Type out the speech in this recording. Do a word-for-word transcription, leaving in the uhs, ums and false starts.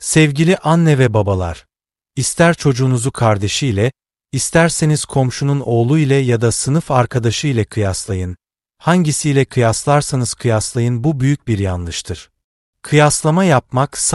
Sevgili anne ve babalar, ister çocuğunuzu kardeşiyle, isterseniz komşunun oğlu ile ya da sınıf arkadaşı ile kıyaslayın. Hangisiyle kıyaslarsanız kıyaslayın bu büyük bir yanlıştır. Kıyaslama yapmak